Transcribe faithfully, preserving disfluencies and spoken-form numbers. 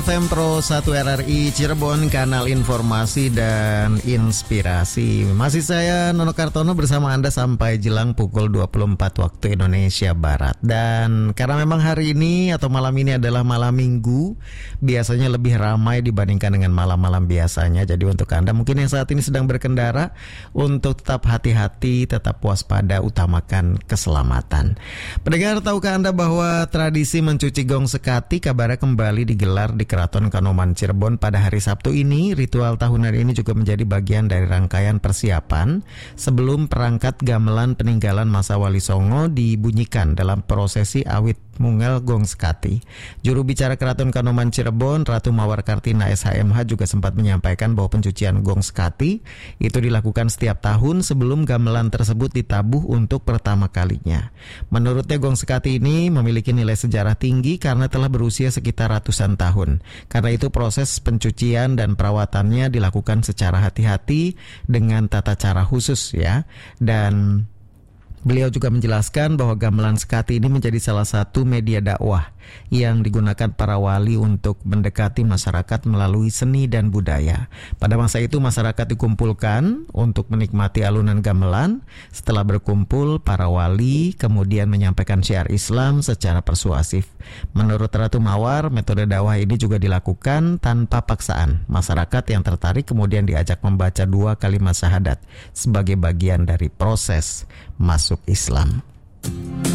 F M Pro satu R R I Cirebon, kanal informasi dan inspirasi. Masih saya Nono Kartono bersama Anda sampai jelang pukul dua puluh empat waktu Indonesia Barat. Dan karena memang hari ini atau malam ini adalah malam minggu, biasanya lebih ramai dibandingkan dengan malam-malam biasanya. Jadi untuk Anda mungkin yang saat ini sedang berkendara, untuk tetap hati-hati, tetap waspada, utamakan keselamatan. Pendengar, tahukah Anda bahwa tradisi mencuci gong sekati kabarnya kembali digelar di Keraton Kanoman Cirebon pada hari Sabtu ini? Ritual tahunan ini juga menjadi bagian dari rangkaian persiapan sebelum perangkat gamelan peninggalan masa Wali Songo dibunyikan dalam prosesi awit mungel gong sekati. Juru bicara Keraton Kanoman Cirebon, Ratu Mawar Kartina S H M H, juga sempat menyampaikan bahwa pencucian gong sekati itu dilakukan setiap tahun sebelum gamelan tersebut ditabuh untuk pertama kalinya. Menurutnya gong sekati ini memiliki nilai sejarah tinggi karena telah berusia sekitar ratusan tahun. Karena itu proses pencucian dan perawatannya dilakukan secara hati-hati dengan tata cara khusus ya. Dan beliau juga menjelaskan bahwa gamelan sekati ini menjadi salah satu media dakwah yang digunakan para wali untuk mendekati masyarakat melalui seni dan budaya. Pada masa itu masyarakat dikumpulkan untuk menikmati alunan gamelan. Setelah berkumpul, para wali kemudian menyampaikan syiar Islam secara persuasif. Menurut Ratu Mawar, metode dakwah ini juga dilakukan tanpa paksaan. Masyarakat yang tertarik kemudian diajak membaca dua kalimat syahadat sebagai bagian dari proses masuk Islam.